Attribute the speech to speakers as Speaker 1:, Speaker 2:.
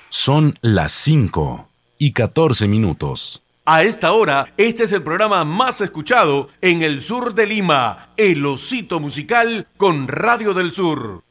Speaker 1: Son las 5:14.
Speaker 2: A esta hora, este es el programa más escuchado en el sur de Lima, El Osito Musical con Radio del Sur.